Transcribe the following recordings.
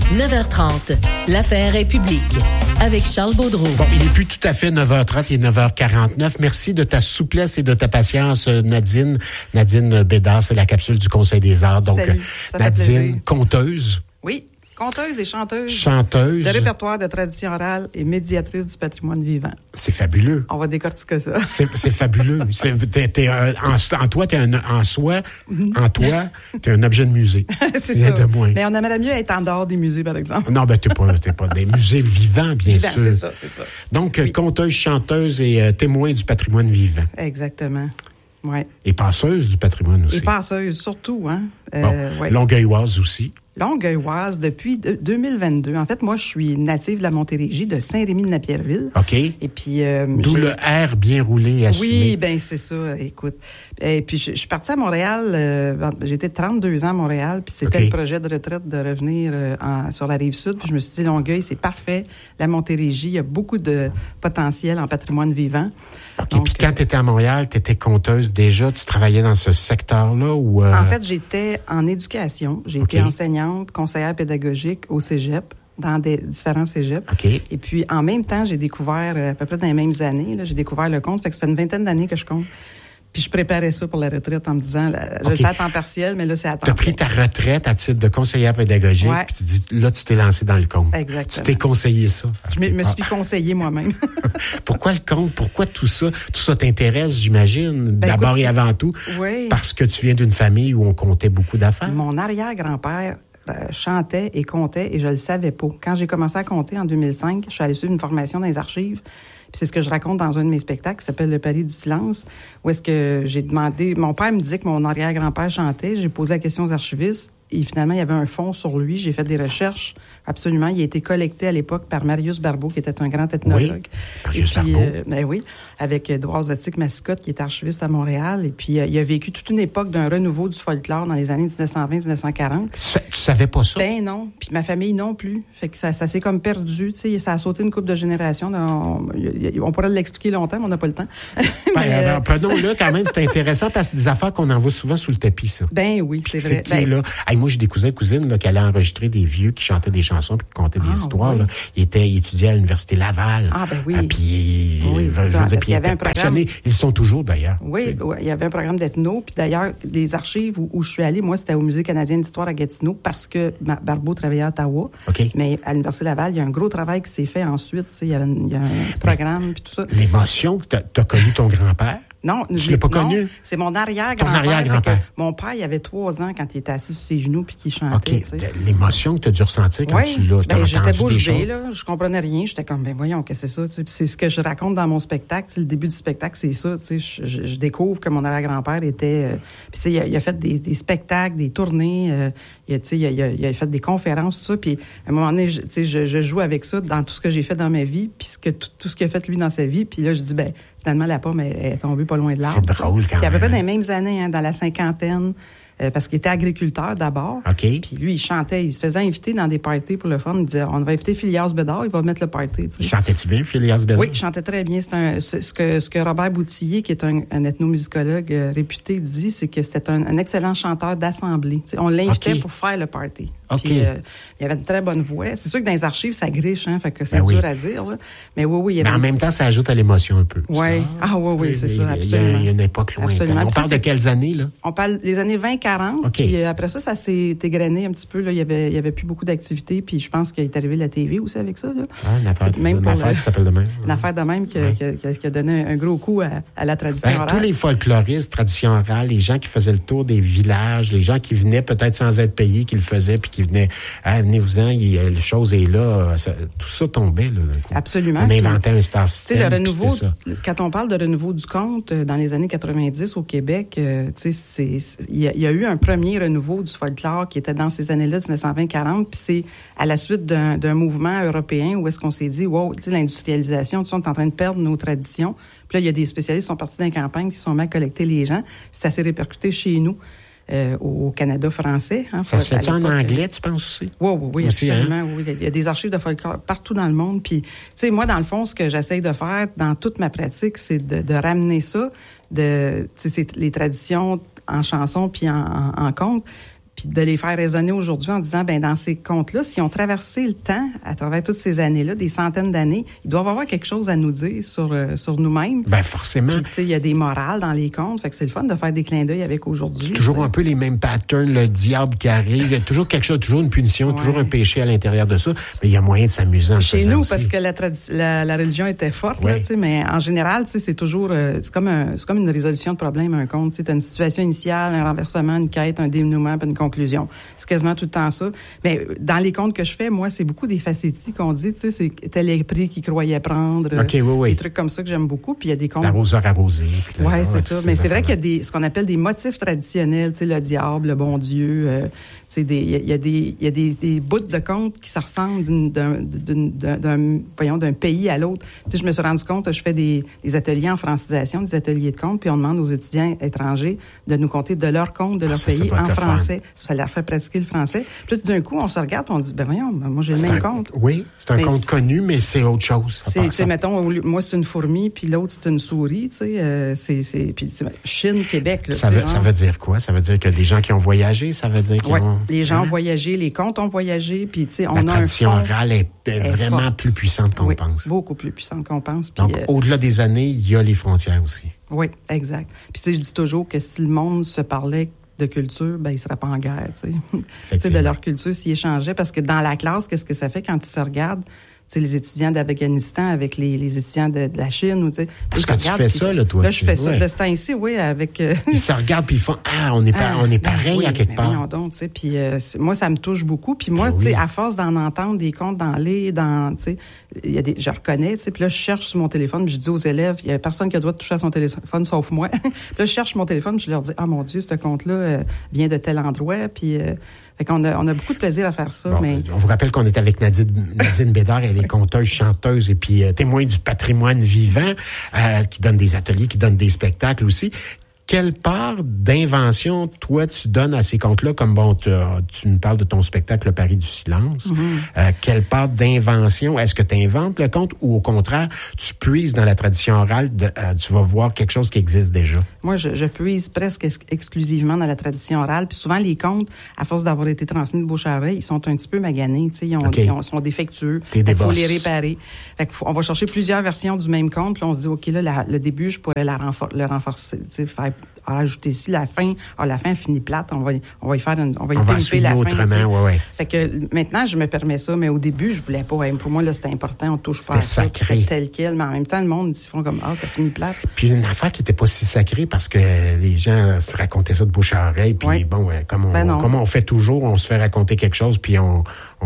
9h30, l'affaire est publique. Avec Charles Baudreau. Bon, il n'est plus tout à fait 9h30, il est 9h49. Merci de ta souplesse et de ta patience, Nadine. Nadine Bédard, c'est la capsule du Conseil des arts. Donc, salut, Nadine, conteuse. Oui, conteuse et chanteuse. Chanteuse. De répertoire de tradition orale et médiatrice du patrimoine vivant. C'est fabuleux. On va décortiquer ça. C'est fabuleux. En toi, t'es un objet de musée. C'est ça. De moins. Mais on aimerait mieux être en dehors des musées, par exemple. Non, t'es pas des musées vivants, bien sûr. C'est ça. Donc, oui. Conteuse, chanteuse et témoin du patrimoine vivant. Exactement. Ouais. Et passeuse du patrimoine aussi. Et passeuse, surtout, hein. Ouais. Longueuilloise aussi. Longueuilloise depuis 2022. En fait, moi, je suis native de la Montérégie, de Saint-Rémy-de-Napierville. OK. Et puis... d'où le R bien roulé et assumé. Oui, ben c'est ça, écoute. Et puis, je suis partie à Montréal, j'étais 32 ans à Montréal, puis c'était le projet de retraite de revenir sur la Rive-Sud. Puis je me suis dit, Longueuil, c'est parfait. La Montérégie, il y a beaucoup de potentiel en patrimoine vivant. OK, puis quand tu étais à Montréal, tu étais conteuse déjà, tu travaillais dans ce secteur-là ou... En fait, j'étais en éducation. J'ai été enseignante, conseillère pédagogique au cégep, dans des différents cégeps. Okay. Et puis, en même temps, j'ai découvert, à peu près dans les mêmes années, là, j'ai découvert le conte. Fait que ça fait une vingtaine d'années que je compte. Puis je préparais ça pour la retraite en me disant, je le fais à temps partiel, mais là, c'est à temps plein. Tu as pris ta retraite à titre de conseillère pédagogique, puis tu dis, là, tu t'es lancé dans le conte. Exactement. Tu t'es conseillé ça. Je me suis conseillée moi-même. Pourquoi le conte? Pourquoi tout ça? Tout ça t'intéresse, j'imagine, d'abord et avant tout, parce que tu viens d'une famille où on comptait beaucoup d'affaires? Mon arrière-grand-père chantait et comptait, et je le savais pas. Quand j'ai commencé à compter en 2005, je suis allée suivre une formation dans les archives. Puis c'est ce que je raconte dans un de mes spectacles qui s'appelle Le Pari du silence, où est-ce que j'ai demandé... Mon père me disait que mon arrière-grand-père chantait. J'ai posé la question aux archivistes et finalement, il y avait un fond sur lui. J'ai fait des recherches. Absolument. Il a été collecté à l'époque par Marius Barbeau, qui était un grand ethnologue. Oui, Marius Barbeau. Ben oui, avec Édouard Zotique-Mascotte, qui est archiviste à Montréal. Et puis, il a vécu toute une époque d'un renouveau du folklore dans les années 1920-1940. Tu savais pas ça? Ben non. Puis ma famille non plus. Fait que ça s'est comme perdu. Tu sais, ça a sauté une couple de générations. On pourrait l'expliquer longtemps, mais on n'a pas le temps. Ben, prenons-le quand même. C'est intéressant parce que c'est des affaires qu'on envoie souvent sous le tapis, ça. Ben oui, c'est vrai. Qui est là? Hey, moi, j'ai des cousins là, qui allaient enregistrer des vieux qui chantaient des chansons puis qui contaient des histoires. Oui. Là. Ils étudiaient à l'Université Laval. Ah, ben oui. Puis, il y avait un programme. Passionnés. Ils sont toujours, d'ailleurs. Oui, il y avait un programme d'ethno. Puis d'ailleurs, des archives où je suis allée, moi, c'était au Musée canadien d'histoire à Gatineau parce que Barbeau travaillait à Ottawa. Okay. Mais à l'Université Laval, il y a un gros travail qui s'est fait ensuite. Il y a un programme puis tout ça. L'émotion que t'as connu ton grand-père? Non, je l'ai pas connu. C'est mon arrière-grand-père. Ton arrière-grand-père. Mon père, il avait 3 ans quand il était assis sur ses genoux puis qu'il chantait. OK. L'émotion que tu as dû ressentir quand tu l'as entendu. J'étais bouche bée, là. Je comprenais rien. J'étais comme, ben voyons, qu'est-ce que c'est ça? C'est ce que je raconte dans mon spectacle. Le début du spectacle, c'est ça. Je découvre que mon arrière-grand-père était... Puis il a fait des spectacles, des tournées. Il a fait des conférences, tout ça. Puis à un moment donné, je joue avec ça dans tout ce que j'ai fait dans ma vie, puis tout ce qu'il a fait lui dans sa vie. Puis là, je dis, ben finalement, la pomme est tombée pas loin de l'arbre. C'est drôle quand même. Puis à peu près dans les mêmes années, dans la cinquantaine, parce qu'il était agriculteur d'abord. OK. Puis lui, il chantait, il se faisait inviter dans des parties pour le fun. Il disait, on va inviter Phileas Bédard, il va mettre le party. T'sais. Chantais-tu bien, Phileas Bédard? Oui, il chantait très bien. C'est ce que Robert Boutillier, qui est un ethnomusicologue réputé, dit, c'est que c'était un excellent chanteur d'assemblée. T'sais, on l'invitait pour faire le party. OK. Puis, il avait une très bonne voix. C'est sûr que dans les archives, ça griche, hein, fait que c'est dur à dire. Là. Mais oui. Mais en même temps, ça ajoute à l'émotion un peu. Oui. Oui, c'est ça, absolument. Il y a une époque lointaine. On parle de quelles années, là? On parle des années 20-40. OK. Puis après ça s'est égrené un petit peu. Là. Il y avait plus beaucoup d'activités. Puis je pense qu'il est arrivé la TV aussi avec ça. Là. Une affaire qui s'appelle de même. Une affaire de même qui a donné un gros coup à la tradition orale. Tous les folkloristes, tradition orale, les gens qui faisaient le tour des villages, les gens qui venaient peut-être sans être payés, qui le faisaient, puis qui venaient, venez-vous-en, la chose est là. Tout ça tombait. Là, d'un coup. Absolument. On inventait un star system. Le renouveau, quand on parle de renouveau du conte, dans les années 90 au Québec, il y a eu un premier renouveau du folklore qui était dans ces années-là, 1920-40, puis c'est à la suite d'un mouvement européen où est-ce qu'on s'est dit, wow, l'industrialisation, on est en train de perdre nos traditions. Puis là, il y a des spécialistes qui sont partis dans les campagnes, qui sont mis à collecter les gens. Puis ça s'est répercuté chez nous. Au Canada français. Hein, ça se fait en anglais, tu penses aussi? Oui, aussi, absolument. Hein? Oui. Il y a des archives de folklore partout dans le monde. Puis, tu sais, moi, dans le fond, ce que j'essaye de faire dans toute ma pratique, c'est de ramener ça, les traditions en chanson puis en conte. puis de les faire résonner aujourd'hui en disant, ben dans ces contes-là, si on traversé le temps, à travers toutes ces années-là, des centaines d'années, ils doivent avoir quelque chose à nous dire sur nous-mêmes. Ben forcément. Puis, tu sais, il y a des morales dans les contes, fait que c'est le fun de faire des clins d'œil avec aujourd'hui. C'est toujours un peu les mêmes patterns, le diable qui arrive, il y a toujours quelque chose, toujours une punition, toujours un péché à l'intérieur de ça, mais il y a moyen de s'amuser en le faisant Chez nous, aussi. parce que la religion était forte, là, tu sais, mais en général, tu sais, c'est toujours, c'est comme une résolution de problème, un conte. Tu sais, t'as une situation initiale, un renversement, une quête, un dénouement, puis une conclusion. C'est quasiment tout le temps ça. Mais dans les contes que je fais, moi, c'est beaucoup des facéties qu'on dit, tu sais, c'est tel épris qu'il croyait prendre. Des trucs comme ça que j'aime beaucoup. Puis il y a des contes. L'arroseur arrosé. Ouais, c'est ça. Mais c'est vrai qu'il y a ce qu'on appelle des motifs traditionnels, tu sais, le diable, le bon Dieu. Tu sais, il y a des bouts de contes qui se ressemblent d'un pays à l'autre. Tu sais, je me suis rendu compte, je fais des ateliers en francisation, des ateliers de contes, puis on demande aux étudiants étrangers de nous conter de leurs contes de leur pays en français. Ça leur fait pratiquer le français. Puis là, tout d'un coup, on se regarde, on dit, ben voyons, moi j'ai le même conte. Oui, c'est un conte connu, mais c'est autre chose. C'est mettons, moi c'est une fourmi, puis l'autre c'est une souris, tu sais. Puis Chine, Québec. Là, ça veut dire quoi? Ça veut dire que des gens qui ont voyagé, ça veut dire qu'ils les gens ont voyagé, les contes ont voyagé, puis tu sais, on a un La tradition orale est vraiment plus puissante qu'on pense. Beaucoup plus puissante qu'on pense. Donc, au-delà des années, il y a les frontières aussi. Oui, exact. Puis tu sais, je dis toujours que si le monde se parlait de culture, ben ils seraient pas en guerre, tu sais. De leur culture s'ils échangeaient, parce que dans la classe, qu'est-ce que ça fait quand ils se regardent? Tu sais, les étudiants d'Afghanistan avec les étudiants de la Chine, ou tu sais. Parce que tu fais ça, là, toi. Là, je fais ça. De ce temps-ci, oui, avec. Ils se regardent puis ils font on est pareil à quelque part. Donc, tu sais, puis moi, ça me touche beaucoup. Puis moi, tu sais, à force d'en entendre des contes tu sais, je reconnais, tu sais. Puis là, je cherche sur mon téléphone, puis je dis aux élèves, il y a personne qui a le droit de toucher à son téléphone sauf moi. Puis là, je cherche mon téléphone, puis je leur dis, mon Dieu, ce conte-là vient de tel endroit, puis. Fait qu'on a beaucoup de plaisir à faire ça. Mais on vous rappelle qu'on est avec Nadine Bédard, elle est conteuse, chanteuse et puis témoin du patrimoine vivant, qui donne des ateliers, qui donne des spectacles aussi. Quelle part d'invention, toi, tu donnes à ces contes-là? Comme tu nous parles de ton spectacle Le Pari du silence. Quelle part d'invention? Est-ce que tu inventes le conte ou au contraire, tu puises dans la tradition orale, tu vas voir quelque chose qui existe déjà? Moi, je puise presque exclusivement dans la tradition orale. Puis souvent, les contes, à force d'avoir été transmis de bouche à oreille, ils sont un petit peu maganés. Ils sont défectueux. Il faut les réparer. Fait on va chercher plusieurs versions du même conte. Puis on se dit, OK, là, le début, je pourrais le renforcer. Faire rajouter ici la fin. La fin finit plate. On va y faire on va y la fin. Autrement, ouais. Fait que maintenant, je me permets ça, mais au début, je voulais pas. Pour moi, là, c'était important. On touche pas à ça. C'était tel quel. Mais en même temps, le monde, ils font comme, ça finit plate. Puis une affaire qui était pas si sacrée parce que les gens se racontaient ça de bouche à oreille. Puis comme on fait toujours, on se fait raconter quelque chose, puis on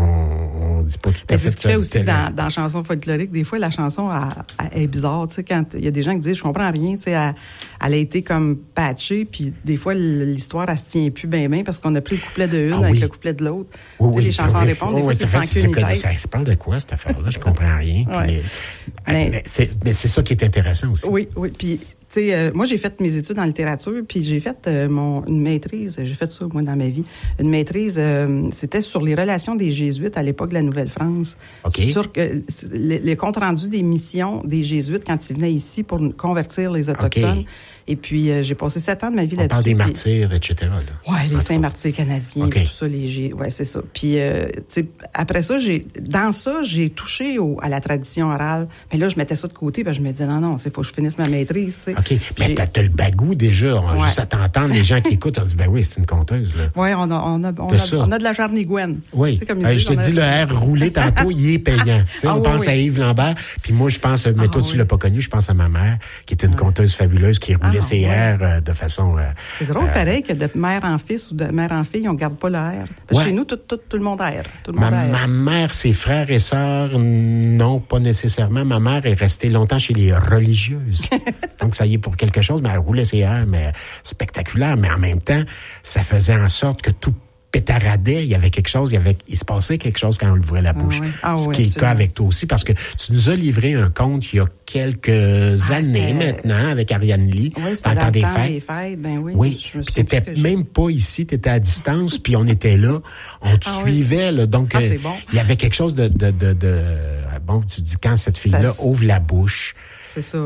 dit pas tout à fait. C'est ce qui fait aussi dans la chanson folklorique. Des fois, la chanson est bizarre. Tu sais, quand il y a des gens qui disent, je comprends rien. Tu sais, elle a été comme patchée, puis des fois, l'histoire, elle se tient plus bien parce qu'on a pris le couplet de une avec le couplet de l'autre. Les chansons répondent. Des fois, c'est sans queue ni tête. Ça parle de quoi, cette affaire-là? Je comprends rien. Mais c'est ça qui est intéressant aussi. Oui. Puis, tu sais, moi, j'ai fait mes études en littérature, puis j'ai fait une maîtrise. J'ai fait ça, moi, dans ma vie. Une maîtrise, c'était sur les relations des Jésuites à l'époque de la Nouvelle-France. Sur les comptes rendus des missions des Jésuites quand ils venaient ici pour convertir les Autochtones. Et puis, j'ai passé 7 ans de ma vie là-dessus. On parle des martyrs, etc. Oui, les saints martyrs canadiens, tout ça, c'est ça. Puis, tu sais, après ça, j'ai touché à la tradition orale. Mais là, je mettais ça de côté, puis je me disais, non, faut que je finisse ma maîtrise, tu sais. OK. Mais t'as le bagou déjà. Juste à t'entendre, les gens qui écoutent, on dit, ben oui, c'est une conteuse, là. Oui, on a de la jarnigouenne. Oui. Je te dis, le R roulé tantôt, il est payant. Tu sais, on pense à Yves Lambert, puis moi, je pense, mais toi, tu l'as pas connu, je pense à ma mère, qui était une conteuse fabuleuse, qui roulait ses airs de façon... c'est drôle, pareil, que de mère en fils ou de mère en fille, on garde pas le R. Parce que chez nous, tout le monde a R. Ma mère, ses frères et sœurs, non, pas nécessairement. Ma mère est restée longtemps chez les religieuses. Donc, ça y est pour quelque chose, mais elle roulait ses airs, mais spectaculaire. Mais en même temps, ça faisait en sorte que tout pétaradait, il y avait quelque chose, il se passait quelque chose quand on ouvrait la bouche. Ce qui est le cas avec toi aussi, parce que tu nous as livré un conte il y a quelques années maintenant avec Ariane Lee, dans le temps des fêtes. Oui, puis t'étais même pas ici, t'étais à distance, puis on était là, on te suivait, là, donc il y avait quelque chose de bon, tu dis quand cette fille-là ouvre la bouche. C'est ça.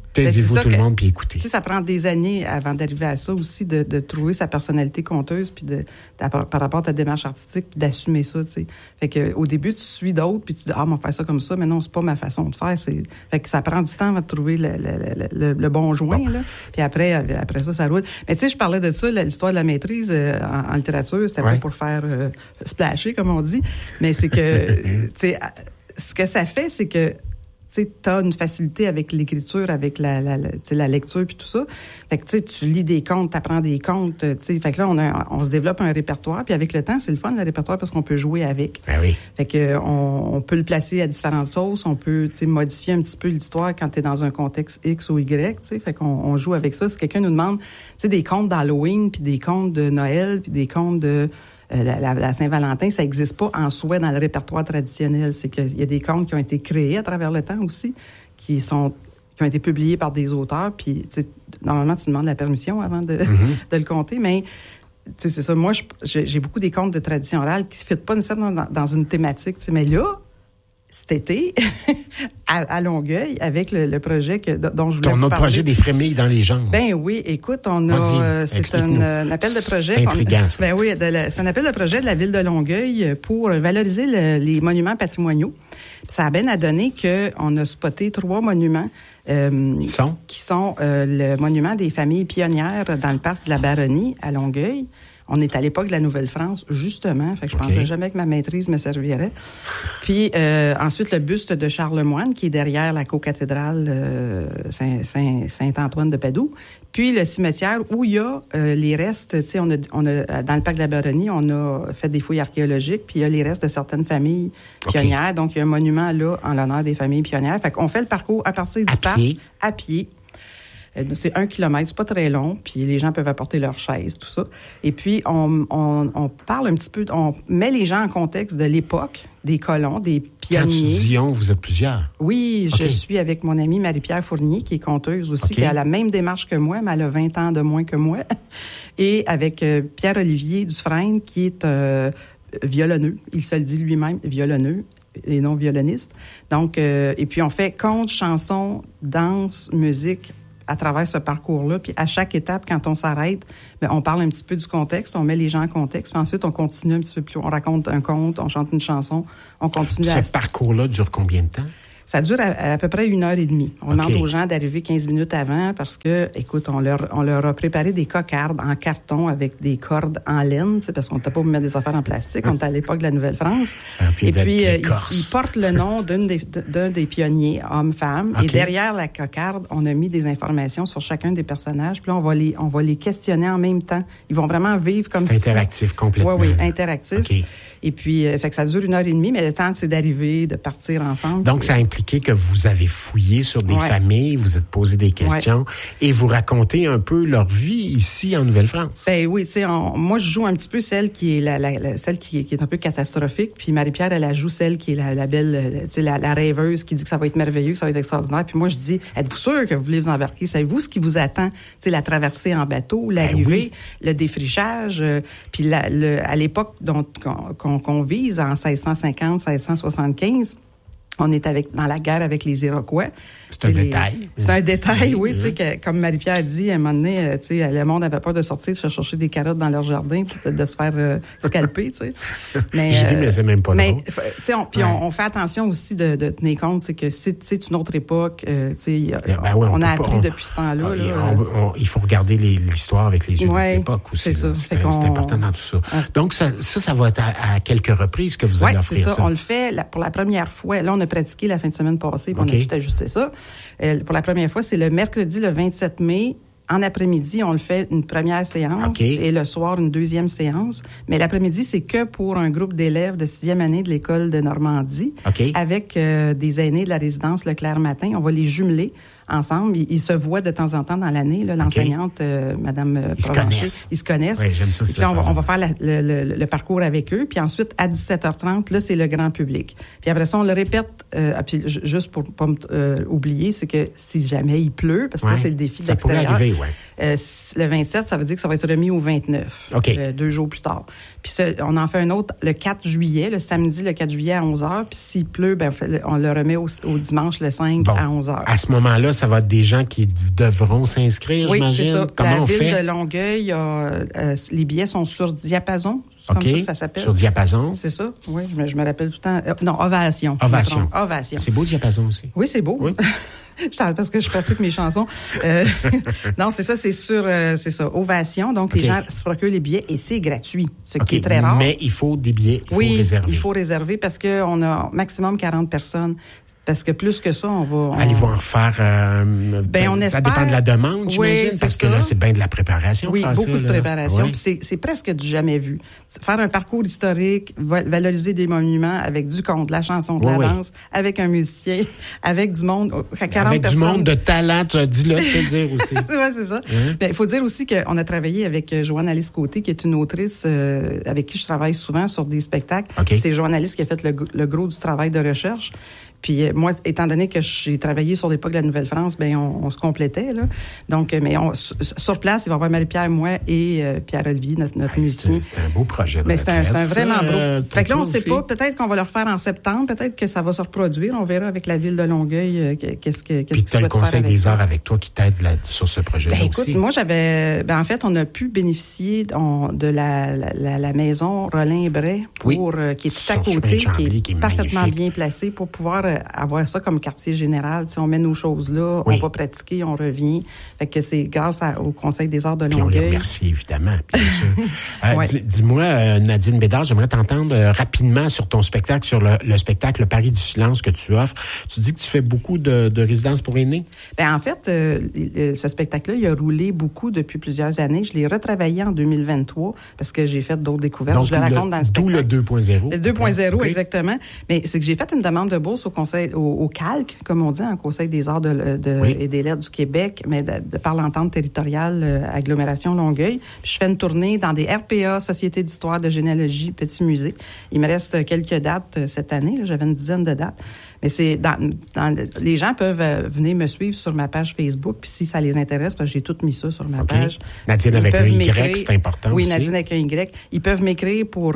Taisez-vous tout le monde puis écoutez. Tu sais, ça prend des années avant d'arriver à ça aussi, de trouver sa personnalité conteuse puis par rapport à ta démarche artistique puis d'assumer ça, tu sais. Fait que au début tu suis d'autres puis tu dis on va faire ça comme ça, mais non, c'est pas ma façon de faire. Fait que ça prend du temps avant de trouver le bon joint là. Puis après ça roule. Mais tu sais, je parlais de ça, l'histoire de la maîtrise en littérature, c'était pas pour faire splasher comme on dit, mais c'est que tu sais, ce que ça fait, c'est que tu sais, t'as une facilité avec l'écriture, avec la lecture puis tout ça. Fait que tu sais, tu lis des contes, t'apprends des contes, tu sais. Fait que là, on se développe un répertoire. Puis avec le temps, c'est le fun, le répertoire, parce qu'on peut jouer avec. Ben oui. Fait que on peut le placer à différentes sauces. On peut, tu sais, modifier un petit peu l'histoire quand t'es dans un contexte X ou Y, tu sais. Fait qu'on joue avec ça. Si quelqu'un nous demande, tu sais, des contes d'Halloween, puis des contes de Noël, puis des contes de la Saint-Valentin, ça n'existe pas en soi dans le répertoire traditionnel. C'est qu'il y a des contes qui ont été créés à travers le temps aussi, qui ont été publiés par des auteurs. Puis, tu sais, normalement, tu demandes la permission avant de le compter, mais tu sais, c'est ça. Moi, j'ai beaucoup des contes de tradition orale qui ne fitent pas nécessairement dans une thématique. Tu sais, mais là, cet été, à Longueuil, avec le projet dont je voulais vous parler. Ton autre projet des frémilles dans les jambes. Ben oui, écoute, on a... c'est un appel de projet. C'est intriguant, ça. Ben oui, c'est un appel de projet de la Ville de Longueuil pour valoriser les monuments patrimoniaux. Puis ça a bien à donner qu'on a spoté 3 monuments qui sont le monument des familles pionnières dans le parc de la Baronnie à Longueuil. On est à l'époque de la Nouvelle-France, justement. Fait que je pensais jamais que ma maîtrise me servirait. Puis ensuite, le buste de Charlemagne, qui est derrière la cocathédrale Saint-Antoine de Padoue. Puis le cimetière où il y a les restes. Tu sais, on a dans le parc de la Baronnie, on a fait des fouilles archéologiques. Puis il y a les restes de certaines familles pionnières. Donc il y a un monument là en l'honneur des familles pionnières. Fait qu'on fait le parcours à partir du parc à pied. C'est 1 kilomètre, c'est pas très long, puis les gens peuvent apporter leurs chaises, tout ça. Et puis, on parle un petit peu, on met les gens en contexte de l'époque, des colons, des pionniers. Quand tu dis on, vous êtes plusieurs? Oui, je suis avec mon amie Marie-Pierre Fournier, qui est conteuse aussi, qui a la même démarche que moi, mais elle a 20 ans de moins que moi. Et avec Pierre-Olivier Dufresne, qui est violonneux. Il se le dit lui-même, violonneux et non violoniste. Donc, et puis on fait contes, chansons, danse, musique, à travers ce parcours-là. Puis à chaque étape, quand on s'arrête, bien, on parle un petit peu du contexte, on met les gens en contexte, puis ensuite on continue un petit peu plus. On raconte un conte, on chante une chanson, on continue Ce parcours-là dure combien de temps? Ça dure à peu près 1h30. On demande aux gens d'arriver 15 minutes avant parce que, écoute, on leur a préparé des cocardes en carton avec des cordes en laine, parce qu'on n'était pas pour mettre des affaires en plastique. On était à l'époque de la Nouvelle-France. Et puis, ils portent le nom d'un des pionniers, homme-femme. Et derrière la cocarde, on a mis des informations sur chacun des personnages. Puis là, on va les questionner en même temps. Ils vont vraiment vivre comme si... C'est interactif complètement. Oui, interactif. Et puis, fait que ça dure 1h30, mais le temps, c'est d'arriver, de partir ensemble. Donc, ça a impliqué que vous avez fouillé sur des familles, vous êtes posé des questions et vous racontez un peu leur vie ici en Nouvelle-France. Ben oui, tu sais, moi, je joue un petit peu celle qui est celle qui est un peu catastrophique, puis Marie-Pierre, elle joue celle qui est la belle, tu sais, la rêveuse qui dit que ça va être merveilleux, que ça va être extraordinaire. Puis moi, je dis, êtes-vous sûr que vous voulez vous embarquer? Savez-vous ce qui vous attend? Tu sais, la traversée en bateau, l'arrivée, le défrichage, puis à l'époque qu'on vise en 1650, 1675, on est dans la guerre avec les Iroquois. C'est un détail. C'est un détail, oui. Tu sais, comme Marie-Pierre dit, à un moment donné, tu sais, le monde avait peur de sortir, de chercher des carottes dans leur jardin, de se faire scalper, tu sais. Mais c'est même pas drôle. Tu sais, on fait attention aussi de tenir compte, c'est que c'est une autre époque. Tu sais, on a appris depuis ce temps-là. Il faut regarder l'histoire avec les yeux de l'époque aussi. C'est ça. C'est important dans tout ça. Donc, ça va être à quelques reprises que vous allez offrir ça. Oui, c'est ça. On le fait pour la première fois. Là, on a pratiqué la fin de semaine passée, puis on a tout ajusté ça. Pour la première fois, c'est le mercredi, le 27 mai. En après-midi, on le fait une première séance et le soir, une deuxième séance. Mais l'après-midi, c'est que pour un groupe d'élèves de 6e année de l'école de Normandie avec des aînés de la résidence Leclerc-Matin. On va les jumeler ensemble. Ils se voient de temps en temps dans l'année, là, l'enseignante, Madame Provencher. Ils se connaissent. Oui, j'aime ça. Puis on va faire le parcours avec eux. Puis ensuite, à 17h30, là, c'est le grand public. Puis après ça, on le répète. Puis juste pour pas oublier, c'est que si jamais il pleut, parce que là, c'est le défi de l'extérieur. Ça pourrait arriver, Le 27, ça veut dire que ça va être remis au 29, 2 jours plus tard. Puis on en fait un autre le 4 juillet, le samedi le 4 juillet à 11h. Puis s'il pleut, on le remet au dimanche le 5 à 11h. À ce moment-là, ça va être des gens qui devront s'inscrire, j'imagine? Oui, c'est ça. Comment on fait? La ville de Longueuil, les billets sont sur Diapason. C'est comme ça que ça s'appelle. Sur Diapason. C'est ça, oui. Je me rappelle tout le temps. Non, Ovation. Ovation. C'est beau, Diapason aussi. Oui, c'est beau. Oui. Parce que je pratique mes chansons. Non, c'est ça, c'est ça, Ovation. Donc, les gens se procurent les billets et c'est gratuit, ce qui est très rare. Mais il faut des billets, il faut réserver. Oui, il faut réserver parce qu'on a maximum 40 personnes. Parce que plus que ça, on va... Allez-vous en faire... on espère... Ça dépend de la demande, j'imagine, parce que là, c'est bien de la préparation. Oui, beaucoup de préparation. Oui. Puis c'est presque du jamais vu. Faire un parcours historique, valoriser des monuments avec du conte, de la chanson, de la danse, avec un musicien, avec du monde, 40 avec personnes. Du monde de talent, dis-le, je peux le dire aussi. Oui, c'est ça. Il faut dire aussi qu'on a travaillé avec Joanne Alice Côté, qui est une autrice avec qui je travaille souvent sur des spectacles. C'est Joanne Alice qui a fait le gros du travail de recherche. Puis moi, étant donné que j'ai travaillé sur l'époque de la Nouvelle-France, on se complétait là. Donc, mais sur place, il va y avoir Marie-Pierre, moi et Pierre-Olivier, notre musicien. C'est un beau projet. Mais c'est un vraiment beau. Fait que là, on ne sait pas. Peut-être qu'on va le refaire en septembre. Peut-être que ça va se reproduire. On verra avec la ville de Longueuil qu'est-ce qu'ils souhaitent faire. Puis tu as le Conseil des arts avec toi qui t'aide sur ce projet-là aussi. Écoute, moi, en fait, on a pu bénéficier de la maison Rollin-Bray qui est tout à côté, qui est parfaitement bien placée pour pouvoir avoir ça comme quartier général. T'sais, on met nos choses là, on va pratiquer, on revient. Fait que c'est grâce au Conseil des arts de Longueuil. Puis on les remercie, évidemment, bien sûr. Dis-moi, Nadine Bédard, j'aimerais t'entendre rapidement sur ton spectacle, sur le spectacle Paris du silence que tu offres. Tu dis que tu fais beaucoup de résidences pour aînés? En fait, ce spectacle-là, il a roulé beaucoup depuis plusieurs années. Je l'ai retravaillé en 2023 parce que j'ai fait d'autres découvertes. Donc, je le raconte dans le spectacle. D'où le 2.0. Le 2.0, exactement. Mais c'est que j'ai fait une demande de bourse au CALC, comme on dit, en Conseil des arts et des lettres du Québec, mais de par l'entente territoriale agglomération Longueuil. Puis je fais une tournée dans des RPA, Société d'histoire, de généalogie, petits musées. Il me reste quelques dates cette année. Là, j'avais une dizaine de dates. Mais c'est les gens peuvent venir me suivre sur ma page Facebook, puis si ça les intéresse, parce que j'ai tout mis ça sur ma page. Nadine avec un Y, c'est important aussi. Oui, Nadine avec un Y. Ils peuvent m'écrire pour...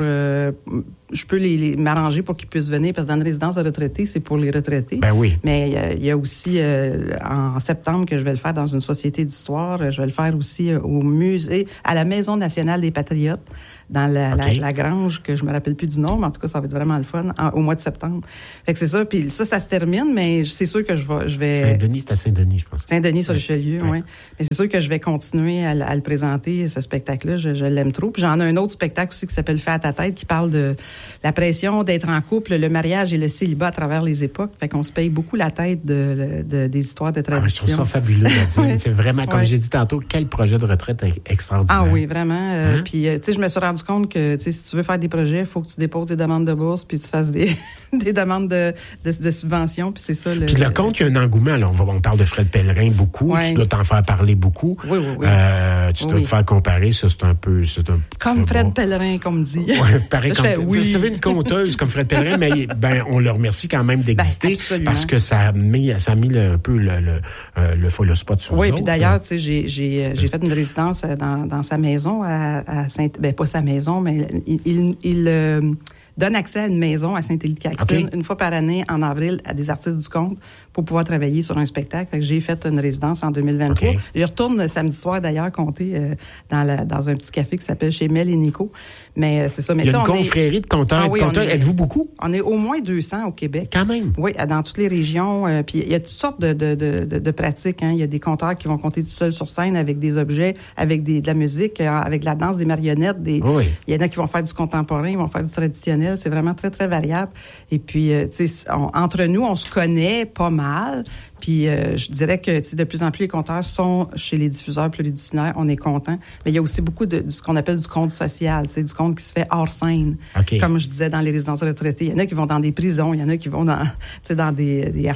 je peux m'arranger pour qu'ils puissent venir, parce que dans une résidence de retraités, c'est pour les retraités. Ben oui. Mais il y a aussi en septembre que je vais le faire dans une société d'histoire. Je vais le faire aussi au musée, à la Maison nationale des patriotes, dans la grange, que je me rappelle plus du nom, mais en tout cas, ça va être vraiment le fun, au mois de septembre. Fait que c'est ça. Puis ça se termine, mais c'est sûr que je vais... Saint-Denis, c'est à Saint-Denis, je pense. Saint-Denis sur Richelieu, oui. Mais c'est sûr que je vais continuer à le présenter, ce spectacle-là. Je l'aime trop. Puis j'en ai un autre spectacle aussi qui s'appelle « Fais à ta tête », qui parle de la pression d'être en couple, le mariage et le célibat à travers les époques. Fait qu'on se paye beaucoup la tête des histoires de tradition. Je trouve ça fabuleux, Nadine. C'est vraiment, comme j'ai dit tantôt, quel projet de retraite extraordinaire. Ah oui, vraiment. Puis, tu sais, je me suis rendu compte que, tu sais, si tu veux faire des projets, il faut que tu déposes des demandes de bourse, puis tu fasses des demandes de subventions, puis c'est ça. Puis le compte, il y a un engouement. Là, on parle de Fred Pellerin beaucoup. Tu dois t'en faire parler beaucoup. Oui. Tu dois te faire comparer. Ça, c'est un peu... Comme Fred Pellerin, comme dit. Oui, pareil. Vous savez, une conteuse comme Fred Pellerin, mais on le remercie quand même d'exister parce que ça a mis un peu le follow spot sur Oui, puis d'ailleurs, tu sais, j'ai fait une résidence dans sa maison à Sainte... pas sa maison, mais il donne accès à une maison à Saint-Élie-de-Caxton une fois par année en avril à des artistes du conte pour pouvoir travailler sur un spectacle. Fait que j'ai fait une résidence en 2023. Je retourne samedi soir d'ailleurs compter dans un petit café qui s'appelle chez Mel et Nico. Mais c'est ça. Mais il y a une confrérie de conteurs. Êtes-vous beaucoup? On est au moins 200 au Québec. Quand même? Oui, dans toutes les régions. Puis il y a toutes sortes de pratiques. Hein. Il y a des conteurs qui vont compter tout seuls sur scène avec des objets, avec de la musique, avec de la danse, des marionnettes. Il y en a qui vont faire du contemporain, ils vont faire du traditionnel. C'est vraiment très, très variable. Et puis, tu sais, entre nous, on se connaît pas mal. Puis je dirais que de plus en plus les conteurs sont chez les diffuseurs pluridisciplinaires, on est content. Mais il y a aussi beaucoup de ce qu'on appelle du conte social, du conte qui se fait hors scène. Comme je disais dans les résidences retraitées, il y en a qui vont dans des prisons, il y en a qui vont dans des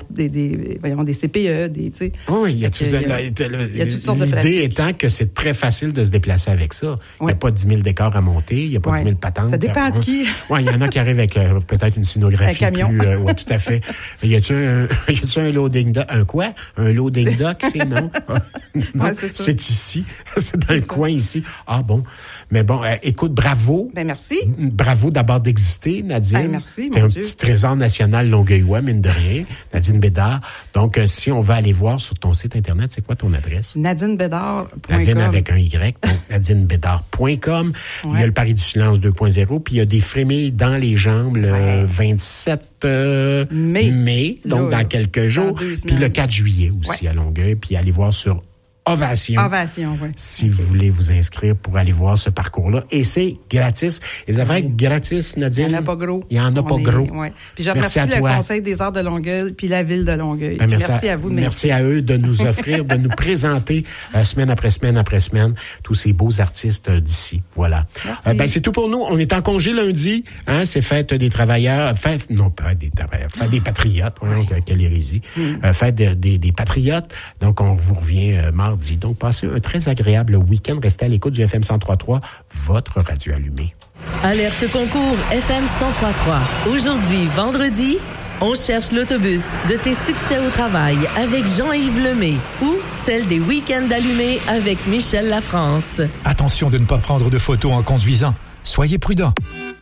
CPE, Oui, il y a toutes sortes de pratiques. L'idée étant que c'est très facile de se déplacer avec ça. Il n'y a pas 10 000 décors à monter, il n'y a pas 10 000 patentes. Ça dépend de qui. Oui, il y en a qui arrivent avec peut-être une scénographie. Un camion. Oui, tout à fait. Y a-tu un loading dock? Un quoi? Un loading dock, c'est non? Non, ouais, c'est ça. C'est ici. C'est dans le coin ici. Ah bon. Mais bon, écoute, bravo. Ben merci. Bravo d'abord d'exister, Nadine. Merci, T'es mon un Dieu. petit trésor national longueuillois, mine de rien. Nadine Bédard. Donc, si on va aller voir sur ton site Internet, c'est quoi ton adresse? NadineBédard.com. Nadine avec un Y, donc nadinebédard.com. Il y a le Paris du silence 2.0, puis il y a des frémilles dans les jambes le 27 mai, donc là, dans quelques jours. Puis le 4 juillet aussi à Longueuil. Puis allez voir sur Ovation. Ovation, oui. Si vous voulez vous inscrire pour aller voir ce parcours-là. Et c'est gratis. Les affaires gratis, Nadine. Il n'y en a pas gros. Il n'y en a pas gros. Ouais. Puis je remercie le Conseil des arts de Longueuil puis la ville de Longueuil. Ben, merci à vous. Merci à eux de nous offrir, de nous présenter semaine après semaine après semaine tous ces beaux artistes d'ici. Voilà. C'est tout pour nous. On est en congé lundi. Hein, c'est fête des travailleurs. Non, pas des travailleurs. Fête des patriotes. Quelle hérésie. Fête des patriotes. Donc, on vous revient mardi. Donc, passez un très agréable week-end. Restez à l'écoute du FM 103.3, votre radio allumée. Alerte concours FM 103.3. Aujourd'hui, vendredi, on cherche l'autobus de tes succès au travail avec Jean-Yves Lemay ou celle des week-ends allumés avec Michel Lafrance. Attention de ne pas prendre de photos en conduisant. Soyez prudents.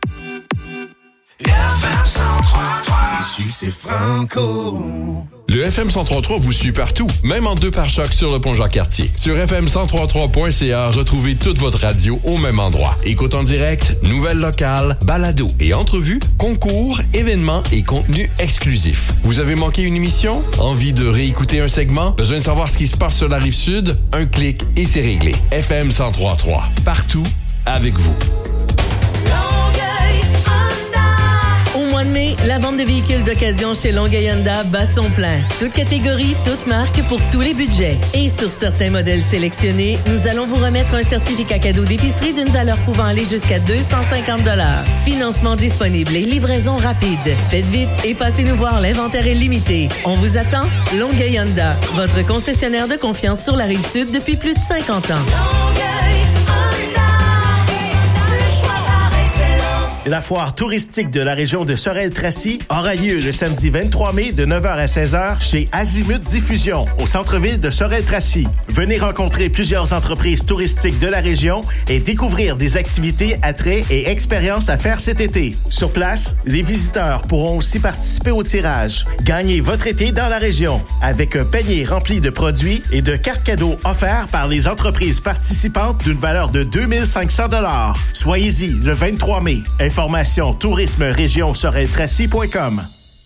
Ici, c'est Franco. Le FM 103.3 vous suit partout, même en 2 pare-chocs sur le pont Jacques-Cartier. Sur fm1033.ca, retrouvez toute votre radio au même endroit. Écoute en direct, nouvelles locales, balados et entrevues, concours, événements et contenus exclusifs. Vous avez manqué une émission? Envie de réécouter un segment? Besoin de savoir ce qui se passe sur la Rive-Sud? Un clic et c'est réglé. FM 103.3, partout, avec vous. Au mois de mai, la vente de véhicules d'occasion chez Longueuil Honda bat son plein. Toutes catégories, toutes marques pour tous les budgets. Et sur certains modèles sélectionnés, nous allons vous remettre un certificat cadeau d'épicerie d'une valeur pouvant aller jusqu'à 250 $. Financement disponible et livraison rapide. Faites vite et passez nous voir, l'inventaire est limité. On vous attend, Longueuil Honda, votre concessionnaire de confiance sur la Rive-Sud depuis plus de 50 ans. La foire touristique de la région de Sorel-Tracy aura lieu le samedi 23 mai de 9h à 16h chez Azimut Diffusion au centre-ville de Sorel-Tracy. Venez rencontrer plusieurs entreprises touristiques de la région et découvrir des activités, attraits et expériences à faire cet été. Sur place, les visiteurs pourront aussi participer au tirage. Gagnez votre été dans la région avec un panier rempli de produits et de cartes cadeaux offerts par les entreprises participantes d'une valeur de 2500 $. Soyez-y le 23 mai. Information tourisme-région-sorel-tracy.com.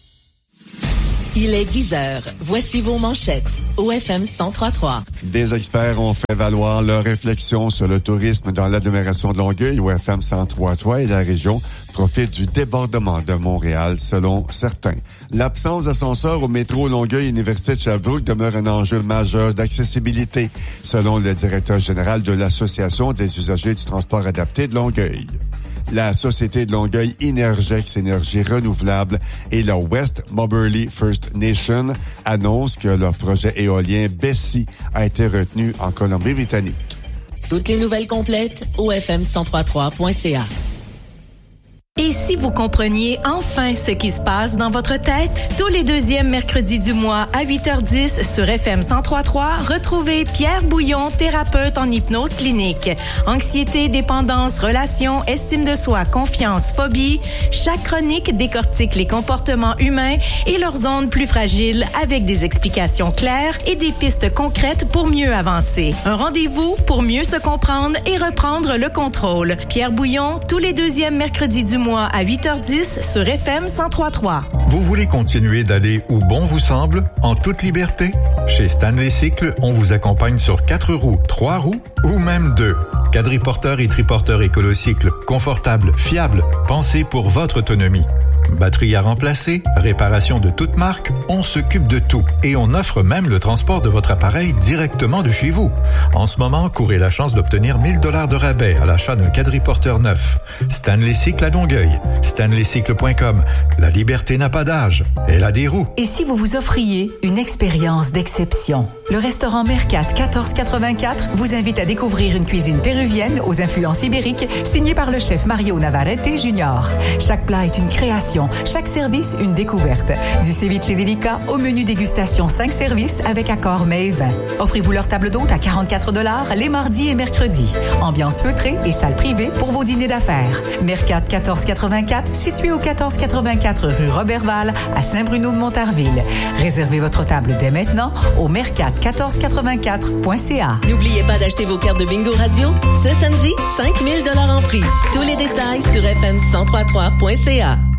Il est 10h. Voici vos manchettes au FM 103.3. Des experts ont fait valoir leurs réflexions sur le tourisme dans l'agglomération de Longueuil où FM 103.3 et la région profitent du débordement de Montréal, selon certains. L'absence d'ascenseur au métro Longueuil-Université de Sherbrooke demeure un enjeu majeur d'accessibilité, selon le directeur général de l'Association des usagers du transport adapté de Longueuil. La Société de Longueuil Energex Énergie renouvelable et la West Moberly First Nation annoncent que leur projet éolien Bessie a été retenu en Colombie-Britannique. Toutes les nouvelles complètes au fm1033.ca. Et si vous compreniez enfin ce qui se passe dans votre tête? Tous les deuxièmes mercredis du mois à 8h10 sur FM 103.3, retrouvez Pierre Bouillon, thérapeute en hypnose clinique. Anxiété, dépendance, relations, estime de soi, confiance, phobie. Chaque chronique décortique les comportements humains et leurs zones plus fragiles avec des explications claires et des pistes concrètes pour mieux avancer. Un rendez-vous pour mieux se comprendre et reprendre le contrôle. Pierre Bouillon, tous les deuxièmes mercredis du mois à 8h10 sur FM 103.3. Vous voulez continuer d'aller où bon vous semble, en toute liberté? Chez Stanley Cycle, on vous accompagne sur 4 roues, 3 roues ou même 2. Quadriporteur et triporteur écolocycle, confortable, fiable, pensé pour votre autonomie. Batterie à remplacer, réparation de toute marque, on s'occupe de tout. Et on offre même le transport de votre appareil directement de chez vous. En ce moment, courez la chance d'obtenir 1 000 $ de rabais à l'achat d'un quadriporteur neuf. Stanley Cycle à Longueuil. StanleyCycle.com. La liberté n'a pas d'âge. Elle a des roues. Et si vous vous offriez une expérience d'exception? Le restaurant Mercat 1484 vous invite à découvrir une cuisine péruvienne aux influences ibériques signée par le chef Mario Navarrete Jr. Chaque plat est une création dégustation. Chaque service, une découverte. Du ceviche délicat au menu dégustation 5 services avec accord mets et vin. Offrez-vous leur table d'hôte à 44 $ les mardis et mercredis. Ambiance feutrée et salle privée pour vos dîners d'affaires. Mercat 1484, situé au 1484 rue Robertval à Saint-Bruno-de-Montarville. Réservez votre table dès maintenant au mercat1484.ca. N'oubliez pas d'acheter vos cartes de Bingo Radio. Ce samedi, 5 000 $ en prix. Tous les détails sur fm1033.ca.